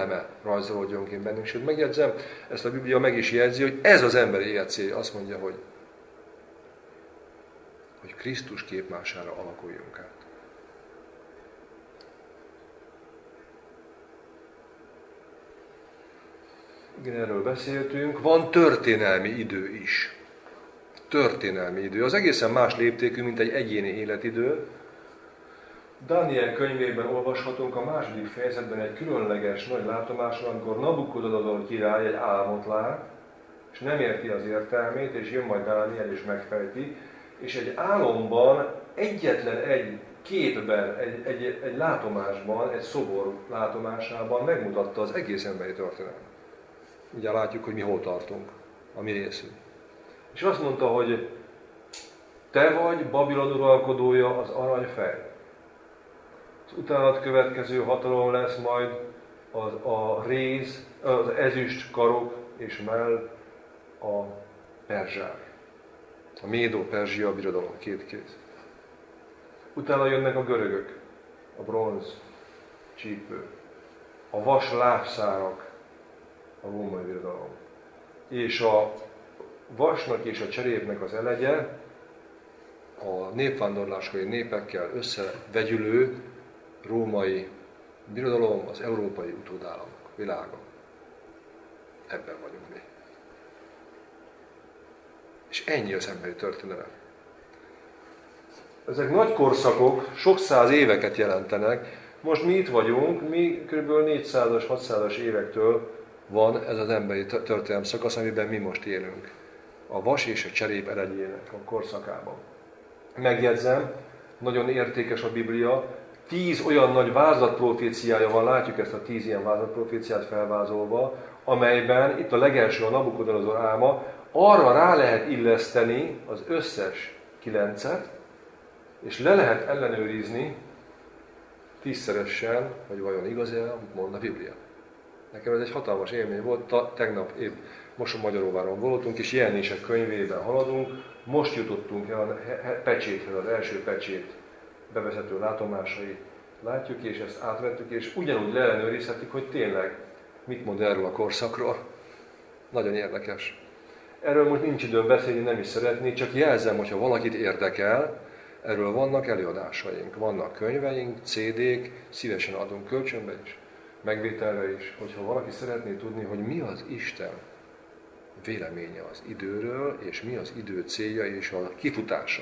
szelleme rajzolódjon ki bennünk. Sőt, megjegyzem, ezt a Biblia meg is jegyzi, hogy ez az emberi élet célja. Azt mondja, hogy Krisztus képmására alakuljunk át. Igen, erről beszéltünk. Van történelmi idő is. Történelmi idő. Az egészen más léptékű, mint egy egyéni életidő. Dániel könyvében olvashatunk a második fejezetben egy különleges nagy látomásról, amikor Nabukodonozor király egy álmot lát, és nem érti az értelmét, és jön majd Dániel és megfejti, és egy álomban egyetlen egy képben, egy látomásban, egy szobor látomásában megmutatta az egész emberi történelmet. Ugye látjuk, hogy mi hol tartunk, a mi részünk. És azt mondta, hogy te vagy Babilon uralkodója, az aranyfej. Az utánat következő hatalom lesz majd az ezüst karok és mell a perzsák. A Médo-Perzsia birodalom, két kéz. Utána jönnek a görögök, a bronz csípő, a vas lábszárak, a római birodalom. És a vasnak és a cserépnek az elegye a népvándorláskori népekkel összevegyülő római birodalom, az európai utódállamok világa. Ebben vagyunk mi. És ennyi az emberi történelem. Ezek nagy korszakok, sok száz éveket jelentenek. Most mi itt vagyunk, mi kb. 400-as, 600-as évektől van ez az emberi történelem szakasz, amiben mi most élünk. A vas és a cserép elegyének a korszakában. Megjegyzem, nagyon értékes a Biblia, 10 olyan nagy vázlatproféciája van, látjuk ezt a 10 ilyen vázlatproféciát felvázolva, amelyben itt a legelső, a Nabukodonozor álma, arra rá lehet illeszteni az összes 9-et, és le lehet ellenőrizni 10-szeresen, hogy vajon igaz-e, amit mond a Biblia. Nekem ez egy hatalmas élmény volt, tegnap épp Mosonmagyaróváron voltunk, és Jelenések könyvében haladunk, most jutottunk el a pecséthez, az első pecsét bevezető látomásait látjuk, és ezt átvettük, és ugyanúgy leellenőrizhetjük, hogy tényleg mit mond erről a korszakról. Nagyon érdekes. Erről most nincs időm beszélni, nem is szeretnék, csak jelzem, hogyha valakit érdekel, erről vannak előadásaink, vannak könyveink, CD-k, szívesen adunk kölcsönbe is, megvételre is, hogyha valaki szeretné tudni, hogy mi az Isten véleménye az időről, és mi az idő célja és a kifutása.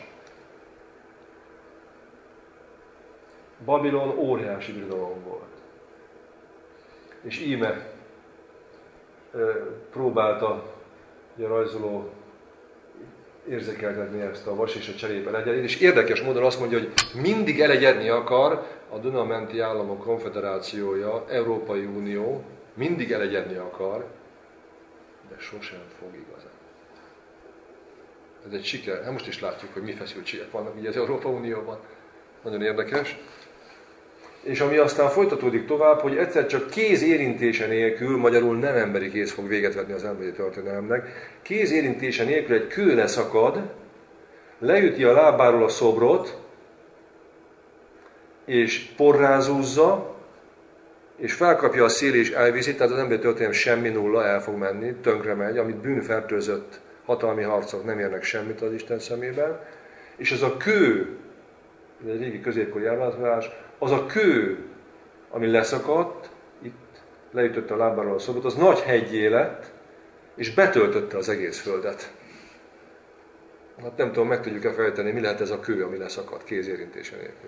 Babilon óriási birodalom volt. És íme próbálta a rajzoló érzékeltetni ezt a vas és a cserép elegyedést, és érdekes módon azt mondja, hogy mindig elegyedni akar a Duna-menti Államok Konfederációja, Európai Unió, mindig elegyedni akar, de sosem fog igazán. Ez egy siker. Hát most is látjuk, hogy mi feszültségek vannak ugye az Európai Unióban. Nagyon érdekes. És ami aztán folytatódik tovább, hogy egyszer csak kéz érintése nélkül, magyarul nem emberi kéz fog véget vetni az emberi történelemnek, kéz érintése nélkül egy kő leszakad, leüti a lábáról a szobrot, és porrázúzza, és felkapja a szél és elviszi, tehát az emberi történelem semmi nulla, el fog menni, tönkre megy, amit bűnfertőzött hatalmi harcok nem érnek semmit az Isten szemében, és az a kő, ez egy régi középkori elvázolás, az a kő, ami leszakadt, itt leütötte a lábáról a szobrot, az nagy heggyé lett, és betöltötte az egész földet. Hát nem tudom, meg tudjuk-e fejteni, mi lehet ez a kő, ami leszakadt kézérintése nélkül.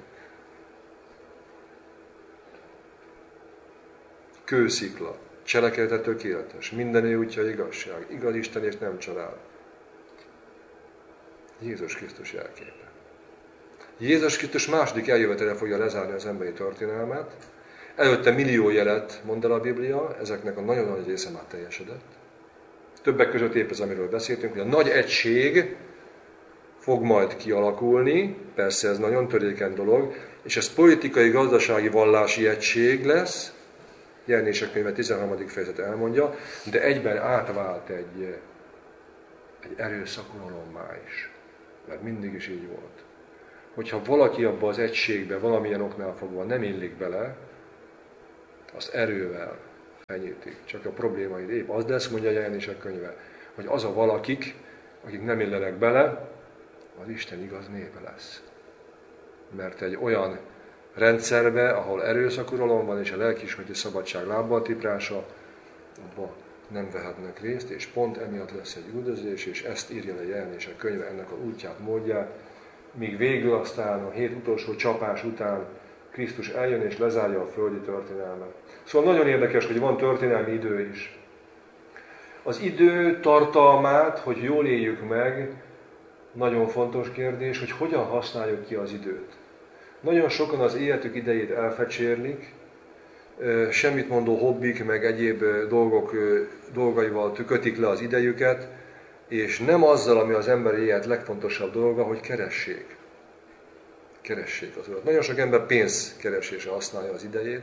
Kőszikla, cselekedete tökéletes, minden útja igazság, igaz Isten és nem csalál. Jézus Krisztus jelképe. Jézus Krisztus második eljövetele fogja lezárni az emberi történelmet. Előtte millió jelet mond el a Biblia, ezeknek a nagyon nagy része már teljesedett. Többek között épp ez, amiről beszéltünk, hogy a nagy egység fog majd kialakulni, persze ez nagyon törékeny dolog, és ez politikai, gazdasági, vallási egység lesz, Jelenések könyve 13. fejezet elmondja, de egyben átvált egy erőszakolalommá is, mert mindig is így volt. Hogyha valaki abba az egységbe valamilyen oknál fogva nem illik bele, azt erővel fenyítik. Csak a problémaid épp az lesz, mondja a Jelenések könyve, hogy az a valakik, akik nem illenek bele, az Isten igaz népe lesz. Mert egy olyan rendszerbe, ahol erőszakuralom van, és a lelkiismereti szabadság lábbal tiprása, abban nem vehetnek részt, és pont emiatt lesz egy üldözés, és ezt írja le Jelenések könyve, ennek a útját, módját, míg végül aztán a 7 utolsó csapás után Krisztus eljön és lezárja a földi történelmet. Szóval nagyon érdekes, hogy van történelmi idő is. Az idő tartalmát, hogy jól éljük meg, nagyon fontos kérdés, hogy hogyan használjuk ki az időt. Nagyon sokan az életük idejét elfecsérlik, semmit mondó hobbik, meg egyéb dolgaival kötik le az idejüket, és nem azzal, ami az emberi élet legfontosabb dolga, hogy keressék. Keressék az Urat. Nagyon sok ember pénzkeresésre használja az idejét.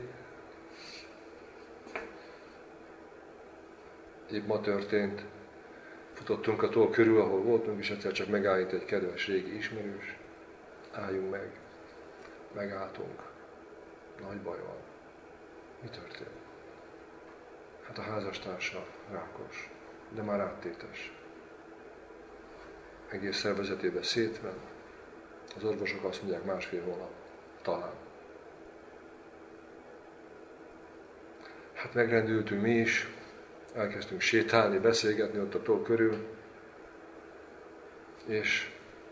Épp ma történt, futottunk a tó körül, ahol voltunk, és egyszer csak megállít egy kedves régi ismerős. Álljunk meg. Megálltunk. Nagy baj van. Mi történt? Hát a házastársa rákos, de már áttétes. Egész szervezetében szétven. Az orvosok azt mondják 1,5 hónap. Talán. Hát megrendültünk mi is, elkezdtünk sétálni, beszélgetni ott a tó körül, és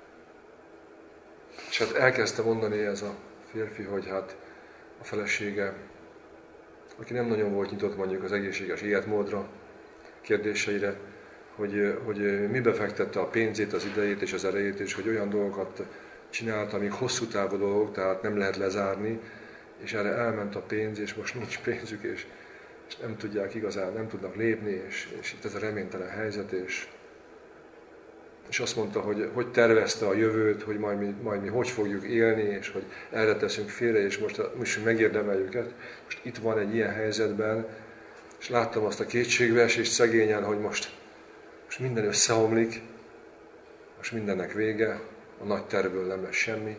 hát elkezdte mondani ez a férfi, hogy hát a felesége, aki nem nagyon volt nyitott mondjuk az egészséges életmódra, kérdéseire, hogy mibe fektette a pénzét, az idejét és az erejét, és hogy olyan dolgokat csinált, amik hosszú távú dolgok, tehát nem lehet lezárni, és erre elment a pénz, és most nincs pénzük, és nem tudják igazán, nem tudnak lépni, és itt ez a reménytelen helyzet, és azt mondta, hogy tervezte a jövőt, hogy majd mi hogy fogjuk élni, és hogy erre teszünk félre, és most megérdemeljük ezt. Most itt van egy ilyen helyzetben, és láttam azt a kétségbeesést szegényen, hogy most minden összeomlik, most mindennek vége, a nagy tervből nem lesz semmi.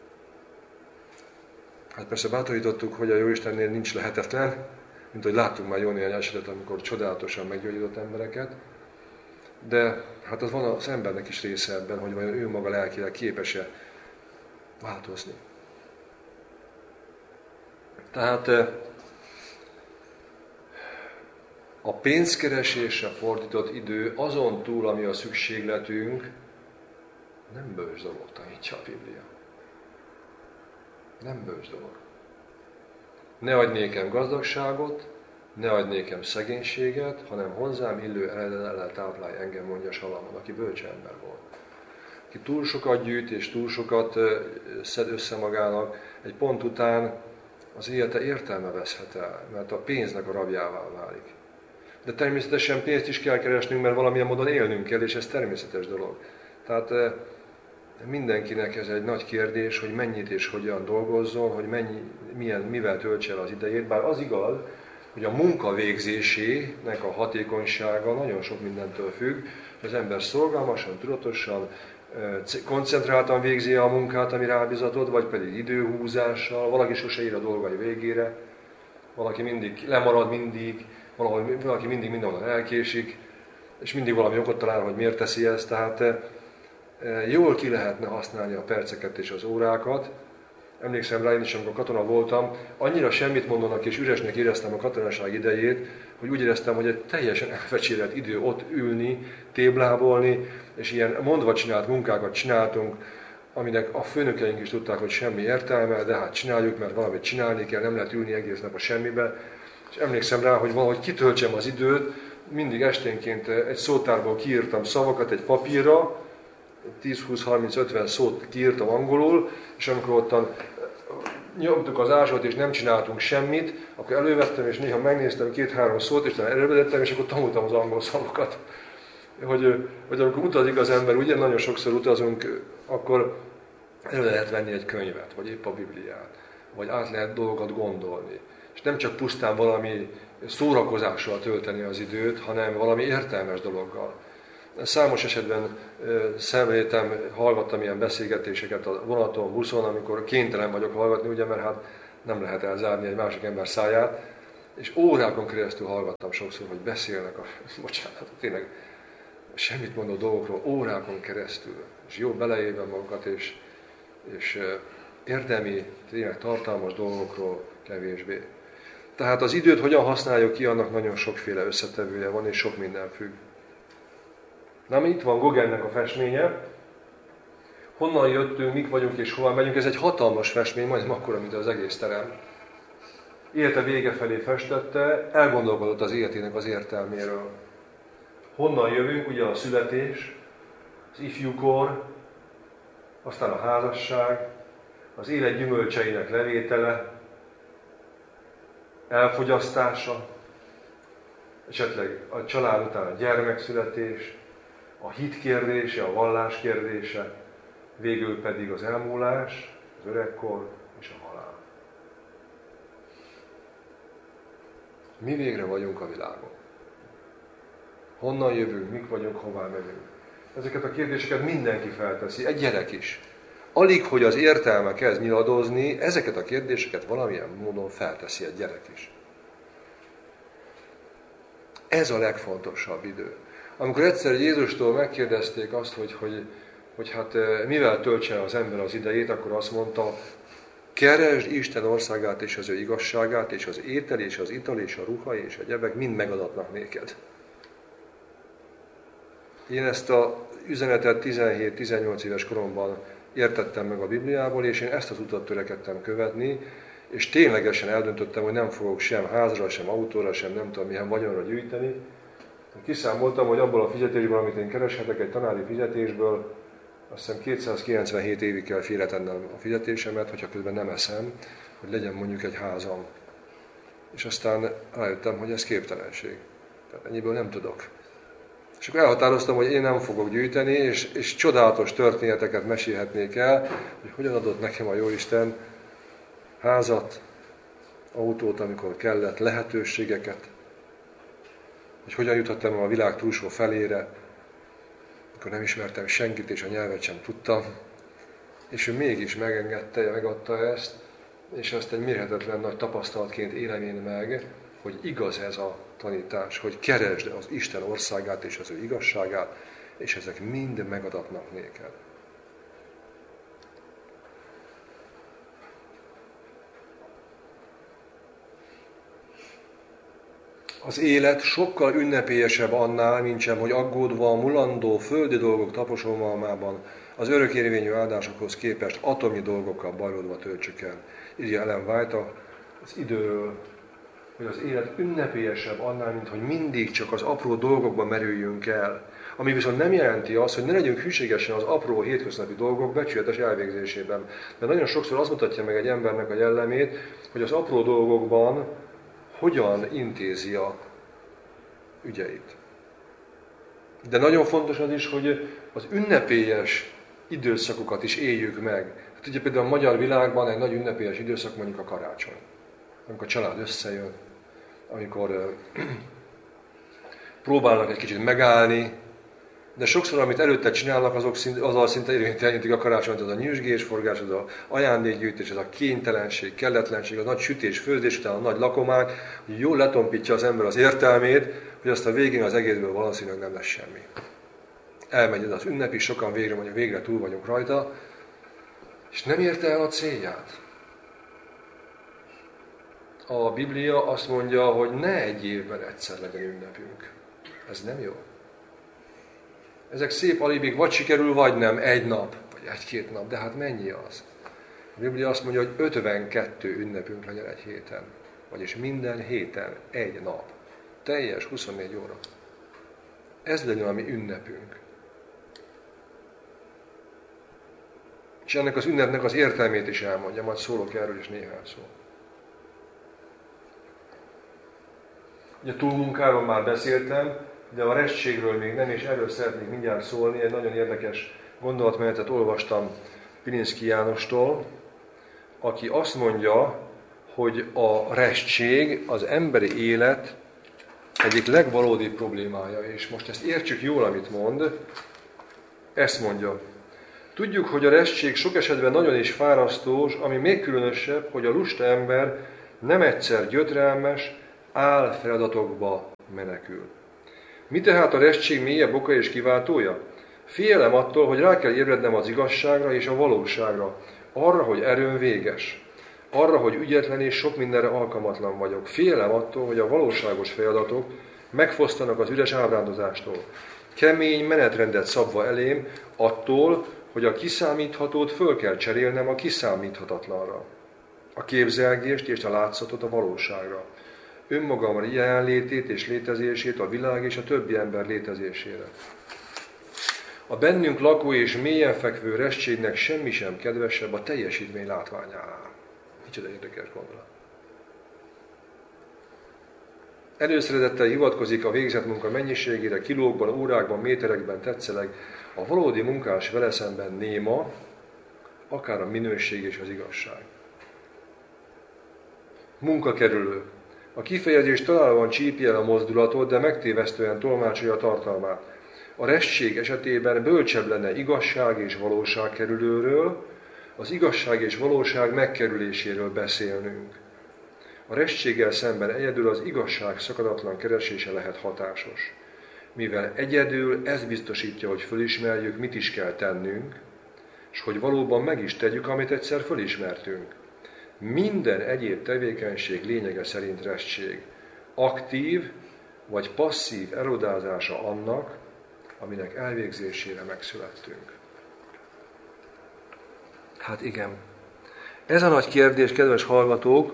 Hát persze bátorítottuk, hogy a Jóistennél nincs lehetetlen, mint hogy láttunk már jó néhány esetet, amikor csodálatosan meggyógyított embereket, de hát az van az embernek is része ebben, hogy vajon ő maga lelkileg képes-e változni. Tehát a pénzkeresésre fordított idő azon túl, ami a szükségletünk, nem bölcs dolog, tanítja a Biblia. Nem bölcs dolog. Ne adj nékem gazdagságot, ne adj nékem szegénységet, hanem hozzám illő eredellel táplálj engem, mondja Salamon, aki bölcs ember volt. Aki túl sokat gyűjt és túl sokat szed össze magának, egy pont után az élete értelme veszhet el, mert a pénznek a rabjává válik. De természetesen pénzt is kell keresnünk, mert valamilyen módon élnünk kell, és ez természetes dolog. Tehát mindenkinek ez egy nagy kérdés, hogy mennyit és hogyan dolgozzon, hogy mivel töltse el az idejét. Bár az igaz, hogy a munka végzésének a hatékonysága nagyon sok mindentől függ, hogy az ember szorgalmasan, tudatosan, koncentráltan végzi a munkát, ami rábízatott, vagy pedig időhúzással, valaki sose ír a dolgai végére, valaki mindig lemarad valaki mindig mindenhol elkésik, és mindig valami okot talál, hogy miért teszi ezt, tehát jól ki lehetne használni a perceket és az órákat. Emlékszem rá, én is, amikor katona voltam, annyira semmit mondanak és üresnek éreztem a katonaság idejét, hogy úgy éreztem, hogy egy teljesen elfecsérelt idő ott ülni, téblábolni, és ilyen mondva csinált munkákat csináltunk, aminek a főnökeink is tudták, hogy semmi értelme, de hát csináljuk, mert valamit csinálni kell, nem lehet ülni egész nap a semmibe. És emlékszem rá, hogy valahogy kitöltsem az időt, mindig esténként egy szótárból kiírtam szavakat egy papírra, 10-20-30-50 szót kiírtam angolul, és amikor ottan nyomtuk az ázsot, és nem csináltunk semmit, akkor elővettem, és néha megnéztem 2-3 szót, és utána elővezettem, és akkor tanultam az angol szavakat. Hogy amikor utazik az ember, ugye nagyon sokszor utazunk, akkor elő lehet venni egy könyvet, vagy épp a Bibliát, vagy át lehet dolgokat gondolni. És nem csak pusztán valami szórakozással tölteni az időt, hanem valami értelmes dologgal. Számos esetben szemléltem, hallgattam ilyen beszélgetéseket a vonaton, buszon, amikor kénytelen vagyok hallgatni, ugye, mert hát nem lehet elzárni egy másik ember száját, És órákon keresztül hallgattam sokszor, hogy beszélnek bocsánat, tényleg semmit mondó dolgokról, órákon keresztül. És jó beleélve magukat, és érdemi, tényleg tartalmas dolgokról kevésbé. Tehát az időt hogyan használjuk ki, annak nagyon sokféle összetevője van, és sok minden függ. Na, itt van Gauguinnek a festménye. Honnan jöttünk, mik vagyunk és hova megyünk. Ez egy hatalmas festmény, majdnem akkora, mint az egész terem. Élete vége felé festette, elgondolkodott az életének az értelméről. Honnan jövünk, ugye a születés, az ifjúkor, aztán a házasság, az élet gyümölcseinek levétele, elfogyasztása, esetleg a család után a gyermekszületés, a hit kérdése, a vallás kérdése, végül pedig az elmúlás, az öregkor és a halál. Mi végre vagyunk a világon? Honnan jövünk, mik vagyunk, hová megyünk? Ezeket a kérdéseket mindenki felteszi, egy gyerek is. Alig, hogy az értelme kezd nyiladozni, ezeket a kérdéseket valamilyen módon felteszi egy gyerek is. Ez a legfontosabb idő. Amikor egyszer Jézustól megkérdezték azt, hogy hát mivel töltse az ember az idejét, akkor azt mondta, keresd Isten országát és az ő igazságát, és az étel, és az ital, és a ruha, és egyebek mind megadatnak néked. Én ezt az üzenetet 17-18 éves koromban értettem meg a Bibliából, és én ezt az utat törekedtem követni, és ténylegesen eldöntöttem, hogy nem fogok sem házra, sem autóra, sem nem tudom milyen vagyonra gyűjteni. Kiszámoltam, hogy abból a fizetésből, amit én kereshetek, egy tanári fizetésből, azt hiszem 297 évig kell félretennem a fizetésemet, hogyha közben nem eszem, hogy legyen mondjuk egy házam. És aztán rájöttem, hogy ez képtelenség. Tehát ennyiből nem tudok. És akkor elhatároztam, hogy én nem fogok gyűjteni, és csodálatos történeteket mesélhetnék el, hogy hogyan adott nekem a Jóisten házat, autót, amikor kellett, lehetőségeket, hogy hogyan jutottam a világ túlsó felére, amikor nem ismertem senkit, és a nyelvet sem tudtam, és ő mégis megengedte, megadta ezt, és azt egy mérhetetlen nagy tapasztalatként élem én meg, hogy igaz ez a tanítás, hogy keresd az Isten országát és az ő igazságát, és ezek mind megadatnak néked. Az élet sokkal ünnepélyesebb annál, mintsem, hogy aggódva a mulandó földi dolgok taposolmalmában az örökérvényű áldásokhoz képest atomnyi dolgokkal bajlódva töltsük el. Írja Ellen White az időről, hogy az élet ünnepélyesebb annál, mint hogy mindig csak az apró dolgokba merüljünk el. Ami viszont nem jelenti azt, hogy ne legyünk hűségesen az apró hétköznapi dolgok becsületes elvégzésében. Mert nagyon sokszor azt mutatja meg egy embernek a jellemét, hogy az apró dolgokban hogyan intézi a ügyeit. De nagyon fontos az is, hogy az ünnepélyes időszakokat is éljük meg. Hát ugye például a magyar világban egy nagy ünnepélyes időszak mondjuk a karácsony. Amikor a család összejön, amikor próbálnak egy kicsit megállni, de sokszor, amit előtte csinálnak, azzal szinte érvénytelenítik a karácsonyt, az a nyüzsgésforgás, az a ajándékgyűjtés, az a kénytelenség, kelletlenség, a nagy sütés, főzés után a nagy lakomány, hogy jól letompítja az ember az értelmét, hogy azt a végén az egészből valószínűleg nem lesz semmi. Elmegy ez az ünnep is, sokan végre túl vagyunk rajta, és nem érte el a célját. A Biblia azt mondja, hogy ne egy évben egyszer legyen ünnepünk. Ez nem jó. Ezek szép alibik, vagy sikerül, vagy nem, egy nap, vagy egy-két nap, de hát mennyi az? A Biblia azt mondja, hogy 52 ünnepünk legyen egy héten, vagyis minden héten egy nap. Teljes 24 óra. Ez legyen a mi ünnepünk. És ennek az ünnepnek az értelmét is elmondja, majd szólok erről is néhány szó. Ugye túlmunkáról már beszéltem, de a restségről még nem, és erről szeretnék mindjárt szólni. Egy nagyon érdekes gondolatmenetet olvastam Pilinszky Jánostól, aki azt mondja, hogy a restség az emberi élet egyik legvalódibb problémája. És most ezt értsük jól, amit mond. Ezt mondja. Tudjuk, hogy a restség sok esetben nagyon is fárasztós, ami még különösebb, hogy a lusta ember nem egyszer gyötrelmes, álfeladatokba menekül. Mi tehát a restség mélyebb oka és kiváltója? Félelem attól, hogy rá kell ébrednem az igazságra és a valóságra, arra, hogy erőm véges, arra, hogy ügyetlen és sok mindenre alkalmatlan vagyok. Félelem attól, hogy a valóságos feladatok megfosztanak az üres ábrándozástól. Kemény menetrendet szabva elém attól, hogy a kiszámíthatót föl kell cserélnem a kiszámíthatatlanra. A képzelgést és a látszatot a valóságra. Önmagam jelenlétét és létezését a világ és a többi ember létezésére. A bennünk lakó és mélyen fekvő restségnek semmi sem kedvesebb a teljesítmény látványánál. Micsoda érdekes gondolat. Előszeretettel hivatkozik a végzett munka mennyiségére, kilókban, órákban, méterekben tetszeleg. A valódi munkás vele szemben néma, akár a minőség és az igazság. Munkakerülő. A kifejezés találóan csípje el a mozdulatot, de megtévesztően tolmácsolja a tartalmát. A restség esetében bölcsebb lenne igazság és valóság kerülőről, az igazság és valóság megkerüléséről beszélnünk. A restséggel szemben egyedül az igazság szakadatlan keresése lehet hatásos. Mivel egyedül ez biztosítja, hogy fölismerjük, mit is kell tennünk, és hogy valóban meg is tegyük, amit egyszer fölismertünk. Minden egyéb tevékenység lényege szerint restség. Aktív vagy passzív erodázása annak, aminek elvégzésére megszülettünk. Hát igen. Ez a nagy kérdés, kedves hallgatók,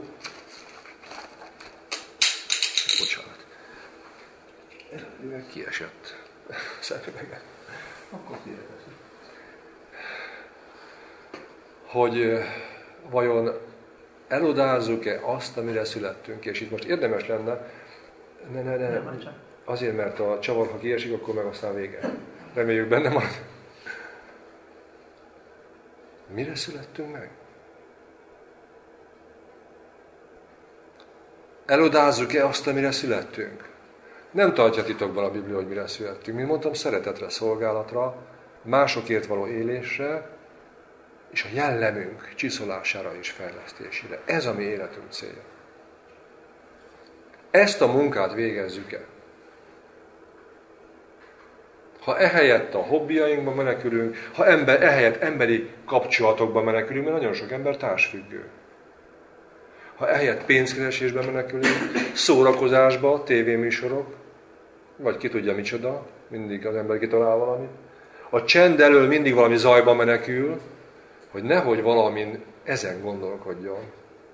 bocsánat, kiesett szemüvege. Akkor hogy vajon elodázzuk-e azt, amire születtünk, és itt most érdemes lenne, azért, mert a csavar, ha kiesik, akkor meg aztán vége. Reméljük benne marad. Mire születtünk meg? Elodázzuk-e azt, amire születtünk? Nem tartja titokban a Biblia, hogy mire születtünk. Mint mondtam, szeretetre, szolgálatra, másokért való élésre, és a jellemünk csiszolására és fejlesztésére. Ez a mi életünk célja. Ezt a munkát végezzük el. Ha ehelyett a hobbiainkba menekülünk, ha ehelyett emberi kapcsolatokba menekülünk, mert nagyon sok ember társfüggő. Ha ehelyett pénzkeresésbe menekülünk, szórakozásba, tévéműsorok, vagy ki tudja micsoda, mindig az ember kitalál valamit. A csend elől mindig valami zajba menekül, hogy nehogy valamin ezen gondolkodjon,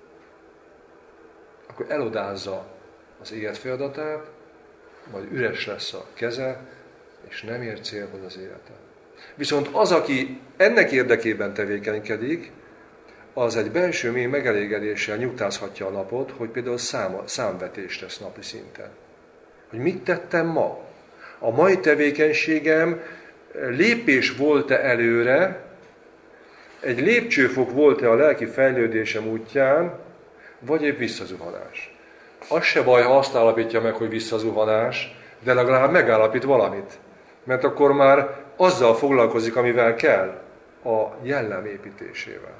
akkor elodázza az élet feladatát, majd üres lesz a keze, és nem ér célhoz az élete. Viszont az, aki ennek érdekében tevékenykedik, az egy belső mély megelégedéssel nyugtázhatja a napot, hogy például számvetést tesz napi szinten. Hogy mit tettem ma? A mai tevékenységem lépés volt-e előre, egy lépcsőfok volt-e a lelki fejlődésem útján, vagy épp visszazuhanás. Az se baj, ha azt állapítja meg, hogy visszazuhanás, de legalább megállapít valamit. Mert akkor már azzal foglalkozik, amivel kell, a jellem építésével.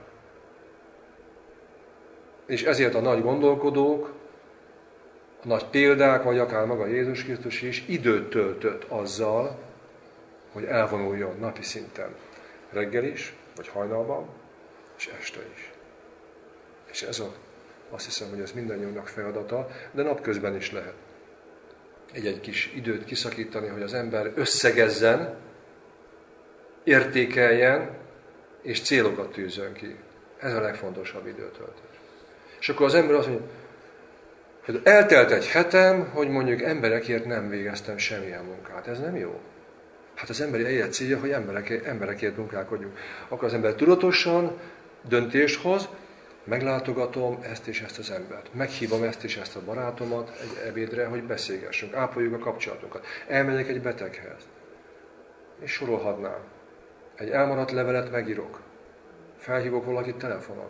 És ezért a nagy gondolkodók, a nagy példák, vagy akár maga Jézus Krisztus is időt töltött azzal, hogy elvonuljon napi szinten. Reggel is, vagy hajnalban, és este is. És azt hiszem, hogy ez mindannyiunknak feladata, de napközben is lehet. Egy kis időt kiszakítani, hogy az ember összegezzen, értékeljen, és célokat tűzön ki. Ez a legfontosabb időtöltés. És akkor az ember azt mondja, hogy eltelt egy hetem, hogy mondjuk emberekért nem végeztem semmilyen munkát. Ez nem jó. Hát az emberi élet célja, hogy emberekért munkálkodjunk. Akkor az ember tudatosan döntést hoz, meglátogatom ezt és ezt az embert. Meghívom ezt és ezt a barátomat egy ebédre, hogy beszélgessünk, ápoljuk a kapcsolatunkat. Elmegyek egy beteghez. És sorolhatnám. Egy elmaradt levelet megírok. Felhívok valakit telefonon.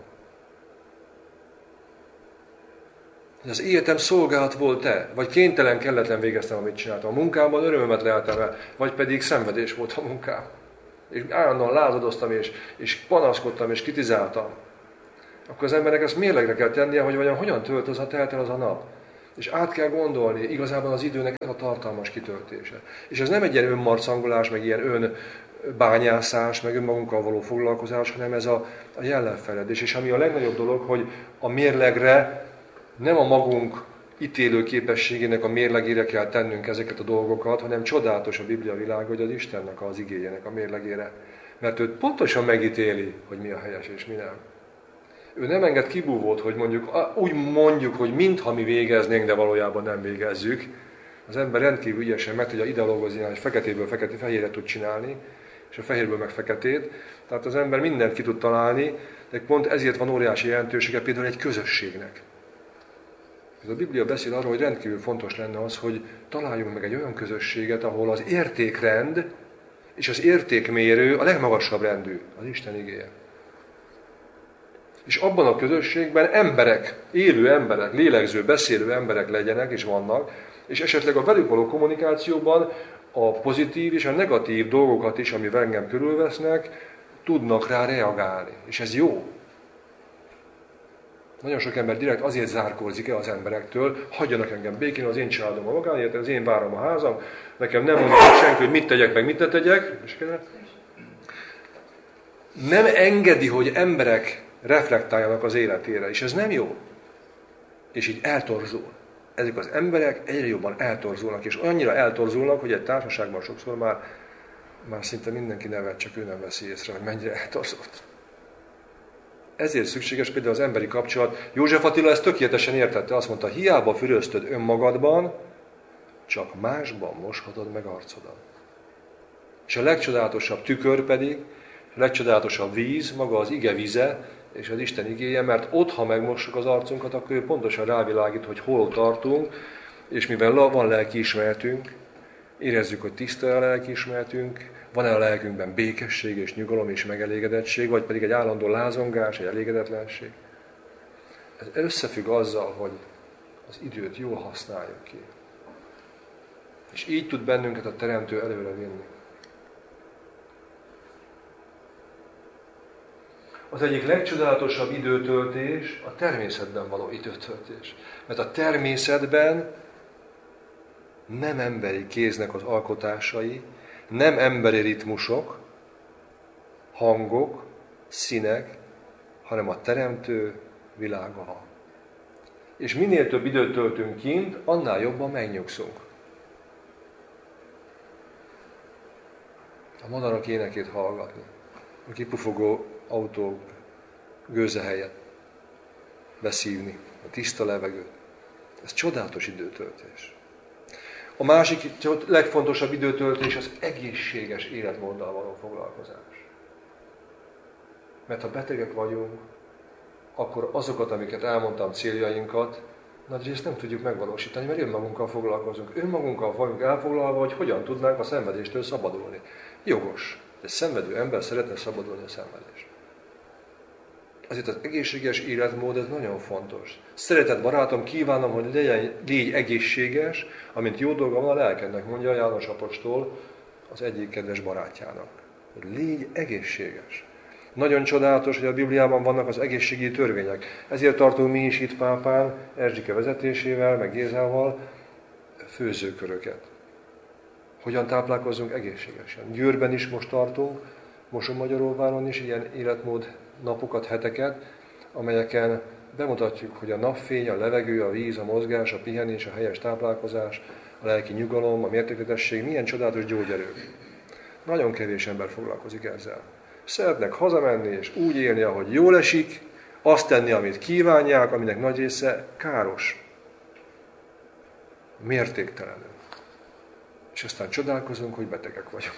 Az életem szolgálat volt-e? Vagy kénytelen, kelletlen végeztem, amit csináltam. A munkámban örömömet leltem el, vagy pedig szenvedés volt a munkám. És állandóan lázadoztam, és panaszkodtam, és kritizáltam. Akkor az embernek ezt mérlegre kell tennie, hogy vajon hogyan telt el az a nap. És át kell gondolni, igazából az időnek ez a tartalmas kitöltése. És ez nem egy ilyen önmarcangolás, meg ilyen önbányászás, meg önmagunkkal való foglalkozás, hanem ez a jellemfejlődés. És ami a legnagyobb dolog, hogy a mérlegre nem a magunk ítélő képességének a mérlegére kell tennünk ezeket a dolgokat, hanem csodálatos a Biblia világ, hogy az Istennek az igéjének a mérlegére. Mert ő pontosan megítéli, hogy mi a helyes és mi nem. Ő nem enged kibúvót, hogy úgy mondjuk, hogy mintha mi végeznénk, de valójában nem végezzük. Az ember rendkívül ügyesen meg tudja ideológozni, hogy feketéből fehéret tud csinálni, és a fehérből meg feketét. Tehát az ember mindent ki tud találni, de pont ezért van óriási jelentősége például egy közösségnek. A Biblia beszél arról, hogy rendkívül fontos lenne az, hogy találjunk meg egy olyan közösséget, ahol az értékrend és az értékmérő a legmagasabb rendű, az Isten igéje. És abban a közösségben emberek, élő emberek, lélegző, beszélő emberek legyenek és vannak, és esetleg a velük való kommunikációban a pozitív és a negatív dolgokat is, amivel engem körülvesznek, tudnak rá reagálni. És ez jó. Nagyon sok ember direkt azért zárkózik el az emberektől, hagyjanak engem békén, az én családom a magáért, az én várom a házam, nekem nem mondja senki, hogy mit tegyek, meg mit ne tegyek. Nem engedi, hogy emberek reflektáljanak az életére, és ez nem jó. És így eltorzul. Ezek az emberek egyre jobban eltorzulnak, és annyira eltorzulnak, hogy egy társaságban sokszor már szinte mindenki nevet, csak ő nem veszi észre, hogy mennyire eltorzult. Ezért szükséges például az emberi kapcsolat. József Attila ezt tökéletesen értette, azt mondta, hiába füröztöd önmagadban, csak másban moshatod meg arcodat. És a legcsodálatosabb tükör pedig, a legcsodálatosabb víz, maga az ige víze, és az Isten igéje, mert ott, ha megmossuk az arcunkat, akkor ő pontosan rávilágít, hogy hol tartunk, és mivel van lelkiismeretünk, érezzük, hogy tiszta a lelkiismeretünk, van-e a lelkünkben békesség és nyugalom és megelégedettség, vagy pedig egy állandó lázongás, egy elégedetlenség. Ez összefügg azzal, hogy az időt jól használjuk ki. És így tud bennünket a Teremtő előre vinni. Az egyik legcsodálatosabb időtöltés a természetben való időtöltés. Mert a természetben nem emberi kéznek az alkotásai, nem emberi ritmusok, hangok, színek, hanem a Teremtő világa van. És minél több időt töltünk kint, annál jobban megnyugszunk. A madarak énekét hallgatni, a kipufogó autó gőze helyett beszívni, a tiszta levegőt. Ez csodálatos időtöltés. A másik legfontosabb időtöltés az egészséges életmóddal való foglalkozás. Mert ha betegek vagyunk, akkor azokat, amiket elmondtam, céljainkat, nagyrészt nem tudjuk megvalósítani, mert önmagunkkal foglalkozunk. Önmagunkkal vagyunk elfoglalva, hogy hogyan tudnánk a szenvedéstől szabadulni. Jogos. Egy szenvedő ember szeretne szabadulni a szenvedést. Azért az egészséges életmód, ez nagyon fontos. Szeretett barátom, kívánom, hogy légy egészséges, amint jó dolga van a lelkednek, mondja János apostol az egyik kedves barátjának. Légy egészséges. Nagyon csodálatos, hogy a Bibliában vannak az egészségügyi törvények. Ezért tartunk mi is itt Pápán, Erzsike vezetésével, meg Gézával főzőköröket. Hogyan táplálkozzunk egészségesen. Győrben is most tartunk, Mosonmagyaróváron is ilyen életmód napokat, heteket, amelyeken bemutatjuk, hogy a napfény, a levegő, a víz, a mozgás, a pihenés, a helyes táplálkozás, a lelki nyugalom, a mértékletesség milyen csodálatos gyógyerők. Nagyon kevés ember foglalkozik ezzel. Szeretnek hazamenni és úgy élni, ahogy jól esik, azt tenni, amit kívánják, aminek nagy része káros. Mértéktelenül. És aztán csodálkozunk, hogy betegek vagyunk.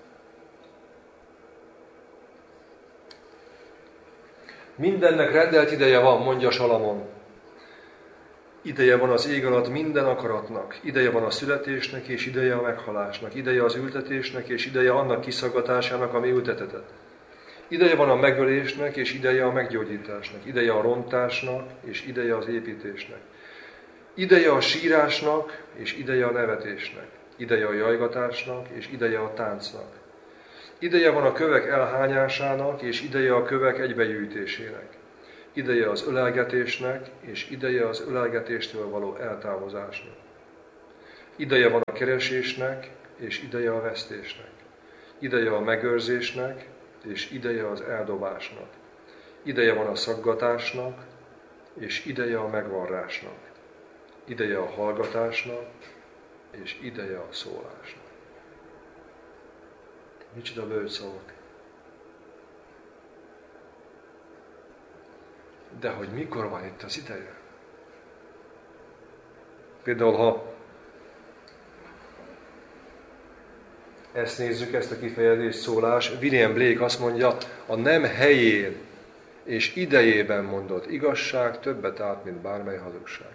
Mindennek rendelt ideje van, mondja Salamon. Ideje van az ég alatt minden akaratnak, ideje van a születésnek és ideje a meghalásnak, ideje az ültetésnek és ideje annak kiszaggatásának, ami ültetetett. Ideje van a megölésnek és ideje a meggyógyításnak, ideje a rontásnak és ideje az építésnek. Ideje a sírásnak és ideje a nevetésnek, ideje a jajgatásnak és ideje a táncnak. Ideje van a kövek elhányásának és ideje a kövek egybegyűjtésének. ideje az ölelgetésnek, és ideje az ölelgetéstől való eltávozásnak. Ideje van a keresésnek, és ideje a vesztésnek. Ideje a megőrzésnek, és ideje az eldobásnak. Ideje van a szaggatásnak, és ideje a megvarrásnak. Ideje a hallgatásnak, és ideje a szólásnak. Micsoda bölcs szavak. De hogy mikor van itt az ideje? Például, ha ezt nézzük, ezt a kifejezést, szólás, William Blake azt mondja, a nem helyén és idejében mondott igazság többet árt, mint bármely hazugság.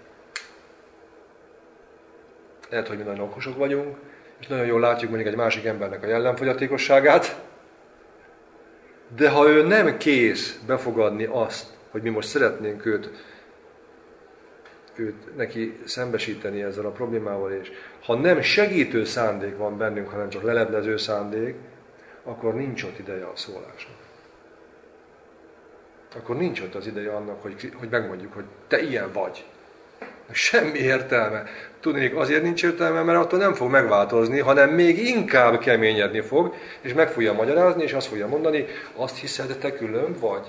Lehet, hogy mi nagyon okosok vagyunk, és nagyon jól látjuk mondjuk egy másik embernek a jellemfogyatékosságát, de ha ő nem kész befogadni azt, hogy mi most szeretnénk őt neki szembesíteni ezzel a problémával, és ha nem segítő szándék van bennünk, hanem csak leleplező szándék, akkor nincs ott ideje a szólásnak. Akkor nincs ott az ideje annak, hogy megmondjuk, hogy te ilyen vagy. Semmi értelme. Tudnék, azért nincs értelme, mert attól nem fog megváltozni, hanem még inkább keményedni fog, és meg fogja magyarázni, és azt fogja mondani, azt hiszed, te külön vagy.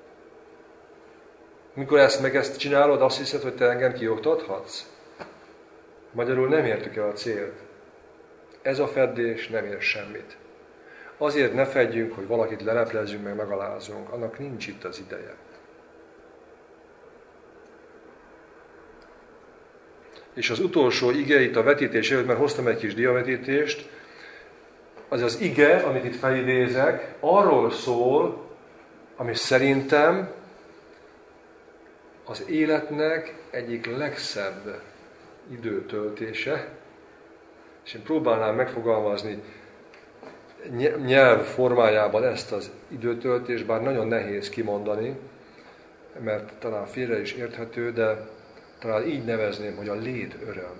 Mikor ezt csinálod, azt hiszed, hogy te engem kioktathatsz? Magyarul nem értük el a célt. Ez a feddés nem ér semmit. Azért ne fedjünk, hogy valakit leleplezzünk, meg megalázunk. Annak nincs itt az ideje. És az utolsó ige itt a vetítés előtt, mert hoztam egy kis diavetítést, az ige, amit itt felidézek, arról szól, ami szerintem az életnek egyik legszebb időtöltése, és én próbálnám megfogalmazni nyelv formájában ezt az időtöltést, bár nagyon nehéz kimondani, mert talán félre is érthető, de talán így nevezném, hogy a lét öröm.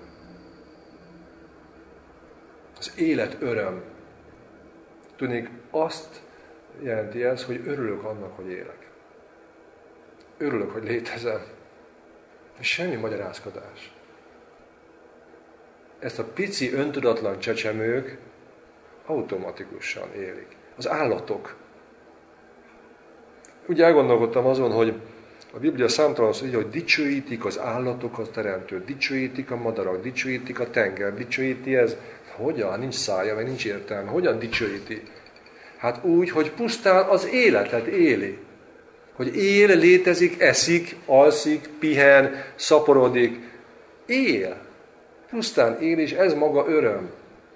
Az élet öröm. Tudnék, azt jelenti ez, hogy örülök annak, hogy élek. Örülök, hogy létezem. Semmi magyarázkodás. Ezt a pici, öntudatlan csecsemők automatikusan élik. Az állatok. Úgy elgondolkodtam azon, hogy a Biblia számtalan szó így, hogy dicsőítik az állatok a teremtőt, dicsőítik a madarak, dicsőítik a tenger, dicsőíti ez. Hogyan? Nincs szája, meg nincs értelme. Hogyan dicsőíti? Hát úgy, hogy pusztán az életet éli. Hogy él, létezik, eszik, alszik, pihen, szaporodik. Él. Pusztán él, és ez maga öröm.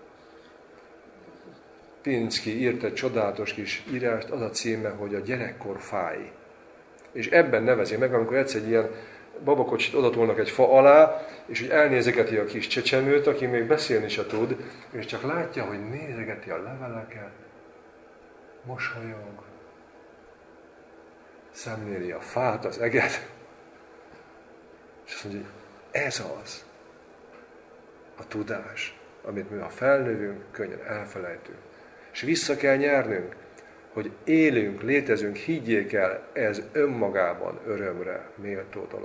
Pirinszky írt egy csodálatos kis írást, az a címe, hogy a gyerekkor fáj. És ebben nevezi meg, amikor egyszer egy ilyen babakocsit odatolnak egy fa alá, és hogy elnézegeti a kis csecsemőt, aki még beszélni se tud, és csak látja, hogy nézegeti a leveleket, mosolyog, szemléli a fát, az eget, és azt mondja, hogy ez az a tudás, amit mi, ha felnövünk, könnyen elfelejtünk. És vissza kell nyernünk, hogy élünk, létezünk, higgyék el, ez önmagában örömre méltó dolog.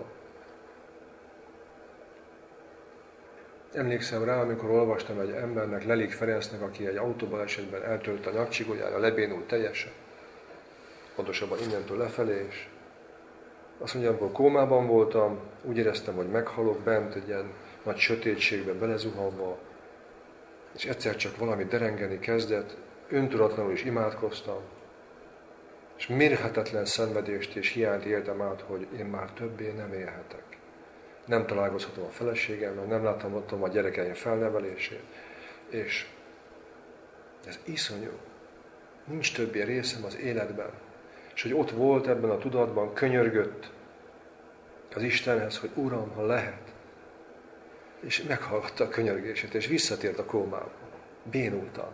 Emlékszem rá, amikor olvastam egy embernek, Lelik Ferencnek, aki egy autóbalesetben eltölt a nyakcsigolyára, lebénult teljesen. Pontosabban innentől lefelé, és azt mondja, amikor kómában voltam, úgy éreztem, hogy meghalok bent egy ilyen nagy sötétségben belezuhanva, és egyszer csak valami derengeni kezdett, öntudatlanul is imádkoztam, és mérhetetlen szenvedést és hiányt éltem át, hogy én már többé nem élhetek. Nem találkozhatom a feleségemmel, nem láthatom a gyerekeim felnevelését, és ez iszonyú. Nincs többé részem az életben. És hogy ott volt ebben a tudatban, könyörgött az Istenhez, hogy Uram, ha lehet. És meghallgatta a könyörgését, és visszatért a kómába. Bénultan.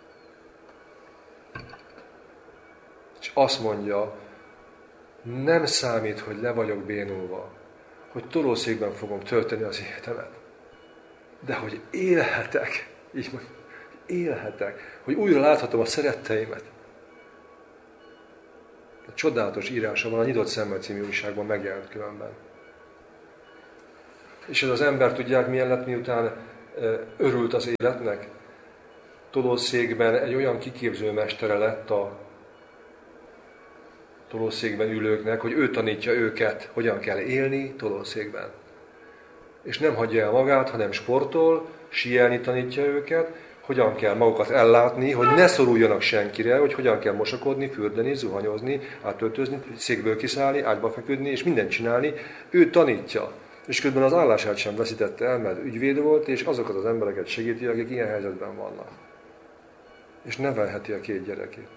És azt mondja, nem számít, hogy le vagyok bénulva, hogy tolószékben fogom tölteni az életemet. De hogy élhetek, így mondja, élhetek, hogy újra láthatom a szeretteimet. Egy csodálatos írása van, a Nyitott Szemmel című újságban megjelent különben. És ez az ember, tudják milyen lett, miután örült az életnek? Tolószékben egy olyan kiképző mestere lett a tolószékben ülőknek, hogy ő tanítja őket, hogyan kell élni tolószékben. És nem hagyja el magát, hanem sportol, síelni tanítja őket, hogyan kell magukat ellátni, hogy ne szoruljanak senkire, hogy hogyan kell mosakodni, fürdeni, zuhanyozni, átöltözni, székből kiszállni, ágyba feküdni, és mindent csinálni. Ő tanítja. És közben az állását sem veszítette el, mert ügyvéd volt, és azokat az embereket segíti, akik ilyen helyzetben vannak. És nevelheti a 2 gyerekét.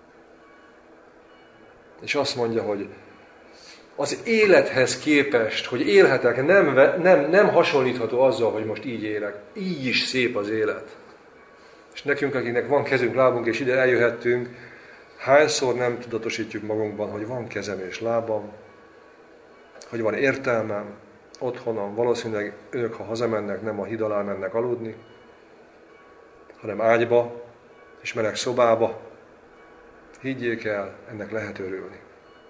És azt mondja, hogy az élethez képest, hogy élhetek, nem hasonlítható azzal, hogy most így élek. Így is szép az élet. És nekünk, akiknek van kezünk, lábunk, és ide eljöhettünk, hányszor nem tudatosítjuk magunkban, hogy van kezem és lábam, hogy van értelmem, otthonom, valószínűleg önök, ha hazamennek, nem a híd alá mennek aludni, hanem ágyba és meleg szobába. Higgyék el, ennek lehet örülni.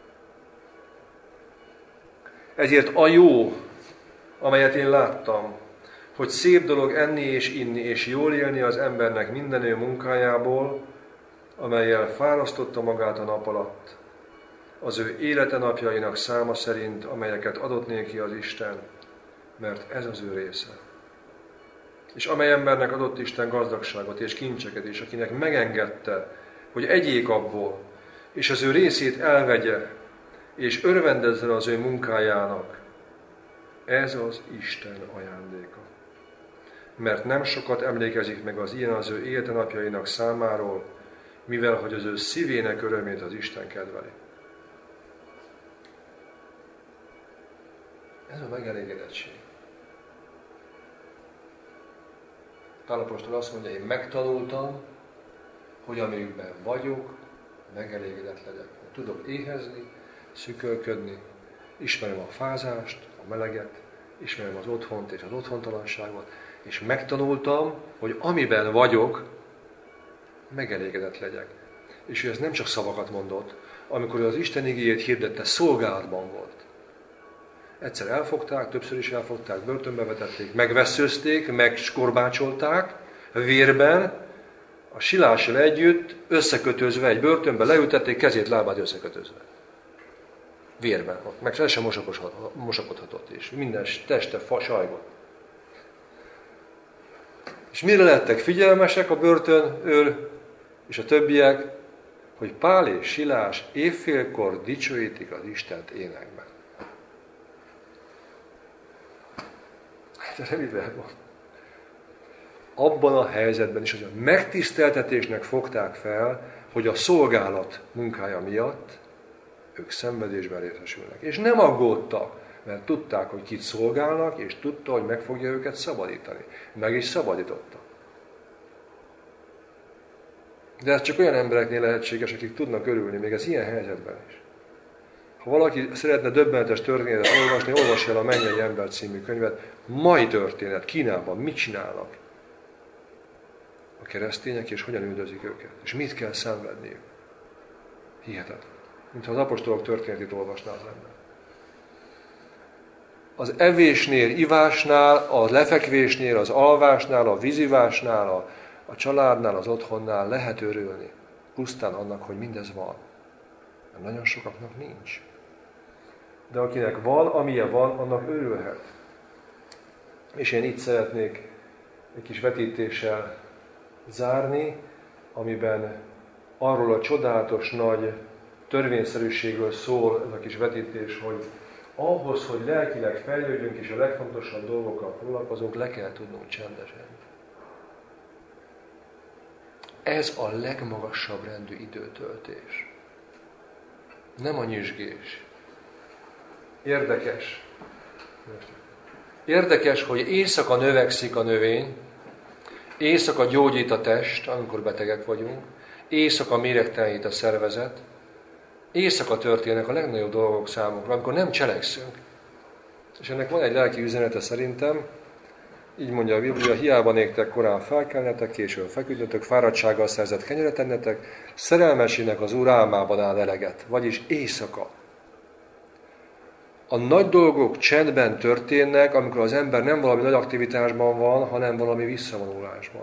Ezért a jó, amelyet én láttam, hogy szép dolog enni és inni, és jól élni az embernek minden ő munkájából, amellyel fárasztotta magát a nap alatt, az ő élete napjainak száma szerint, amelyeket adott néki az Isten, mert ez az ő része. És amely embernek adott Isten gazdagságot és kincseket, és akinek megengedte, hogy egyék abból, és az ő részét elvegye, és örvendezzen az ő munkájának, ez az Isten ajándéka. Mert nem sokat emlékezik meg az ilyen az ő élete napjainak számáról, mivel hogy az ő szívének örömét az Isten kedveli. Ez a megelégedettség. Pál apostol azt mondja, én megtanultam, hogy amikben vagyok, megelégedett legyek. Tudok éhezni, szükölködni, ismerem a fázást, a meleget, ismerem az otthont és az otthontalanságot, és megtanultam, hogy amiben vagyok, megelégedett legyek. És ő ez nem csak szavakat mondott, amikor ő az Isten igéjét hirdette, szolgálatban volt. Egyszer elfogták, többször is elfogták, börtönbe vetették, megvesszőzték, megskorbácsolták, vérben, a silással együtt, összekötözve egy börtönbe, leültették, kezét, lábát összekötözve. Vérben, meg el sem mosakodhatott, és minden teste sajgott. És mire lettek figyelmesek a börtönőr és a többiek, hogy Pál és Silás évfélkor dicsőítik az Istent énekben. Hát mivel van? Abban a helyzetben is, hogy a megtiszteltetésnek fogták fel, hogy a szolgálat munkája miatt ők szenvedésben részesülnek. És nem aggódtak, mert tudták, hogy kit szolgálnak, és tudta, hogy meg fogja őket szabadítani. Meg is szabadította. De ez csak olyan embereknél lehetséges, akik tudnak örülni, még az ilyen helyzetben is. Ha valaki szeretne döbbenetes történetet olvasni, olvassa el a Mennyei Ember című könyvet. Mai történet, Kínában mit csinálnak a keresztények, és hogyan üldözik őket, és mit kell szenvedniük. Hihetetlen. Mintha az apostolok történetét olvasná az ember. Az evésnél, ivásnál, a lefekvésnél, az alvásnál, a vízivásnál, a családnál, az otthonnál lehet örülni. Pusztán annak, hogy mindez van. Mert nagyon sokaknak nincs. De akinek van, amilyen van, annak örülhet. És én itt szeretnék egy kis vetítéssel zárni, amiben arról a csodálatos nagy törvényszerűségről szól ez a kis vetítés, hogy ahhoz, hogy lelkileg fejlődjünk és a legfontosabb dolgokkal foglalkozunk, le kell tudnunk csendesen. Ez a legmagasabb rendű időtöltés. Nem a nyüzsgés. Érdekes, hogy éjszaka növekszik a növény, éjszaka gyógyít a test, amikor betegek vagyunk, éjszaka méregtelenít a szervezet, éjszaka történnek a legnagyobb dolgok számunkra, amikor nem cselekszünk. És ennek van egy lelki üzenete szerintem, Így mondja a Biblia, hiába néktek korán felkelnetek, későn feküdnötök, fáradtsággal szerzett kenyeret ennetek, szerelmesének az Úr álmában áll eleget, vagyis éjszaka. A nagy dolgok csendben történnek, amikor az ember nem valami nagy aktivitásban van, hanem valami visszavonulásban.